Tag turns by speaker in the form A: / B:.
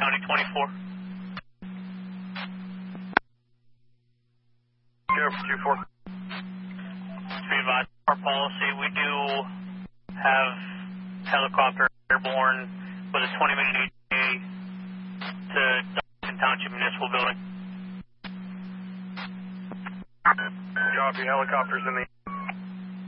A: County 24.
B: Go for Q4.
A: To be advised, our policy, we do have helicopter airborne with a 20-minute ETA to Dawson Township Municipal Building.
B: Copy, helicopters in the